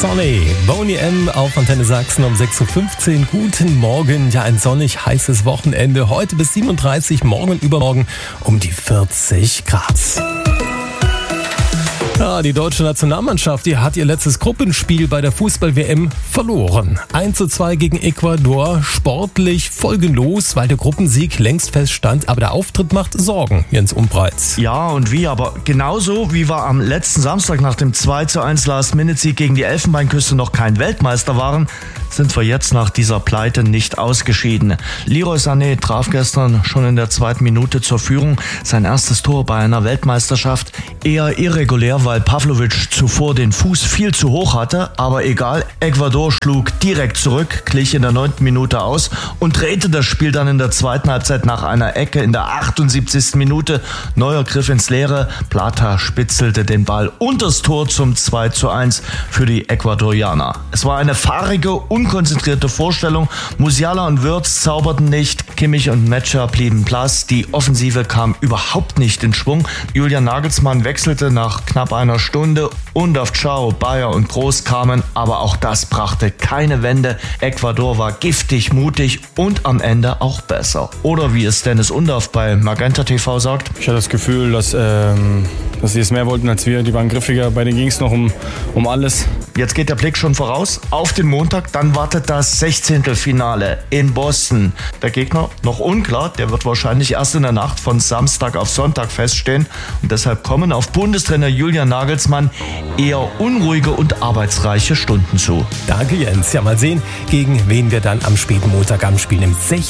Sonny, Boney M. auf Antenne Sachsen um 6.15 Uhr. Guten Morgen. Ja, ein sonnig heißes Wochenende. Heute bis 37, morgen und übermorgen um die 40 Grad. Ja, die deutsche Nationalmannschaft, die hat ihr letztes Gruppenspiel bei der Fußball-WM verloren. 1:2 gegen Ecuador, sportlich folgenlos, weil der Gruppensieg längst feststand, aber der Auftritt macht Sorgen, Jens Umbreitz. Ja, und wie, aber genauso wie wir am letzten Samstag nach dem 2:1 Last-Minute-Sieg gegen die Elfenbeinküste noch kein Weltmeister waren, sind wir jetzt nach dieser Pleite nicht ausgeschieden. Leroy Sané traf gestern schon in der 2. Minute zur Führung. Sein erstes Tor bei einer Weltmeisterschaft. Eher irregulär, weil Pavlovic zuvor den Fuß viel zu hoch hatte. Aber egal, Ecuador schlug direkt zurück, glich in der 9. Minute aus und drehte das Spiel dann in der zweiten Halbzeit nach einer Ecke in der 78. Minute. Neuer Griff ins Leere. Plata spitzelte den Ball unters Tor zum 2:1 für die Ecuadorianer. Es war eine fahrige, unkonzentrierte Vorstellung. Musiala und Wirtz zauberten nicht. Kimmich und Metscher blieben blass. Die Offensive kam überhaupt nicht in Schwung. Julian Nagelsmann wechselte nach knapp einer Stunde und auf Ciao, Bayer und Groß kamen, aber auch das brachte keine Wende. Ecuador war giftig, mutig und am Ende auch besser. Oder wie es Dennis Undaff bei Magenta TV sagt: Ich hatte das Gefühl, dass sie es mehr wollten als wir. Die waren griffiger, bei denen ging es noch um alles. Jetzt geht der Blick schon voraus auf den Montag, dann wartet das 16. Finale in Boston. Der Gegner noch unklar, der wird wahrscheinlich erst in der Nacht von Samstag auf Sonntag feststehen und deshalb kommen auf Bundestrainer Julian Nagelsmann eher unruhige und arbeitsreiche Stunden zu. Danke Jens. Ja, mal sehen, gegen wen wir dann am späten Montagabend spielen. Im 16.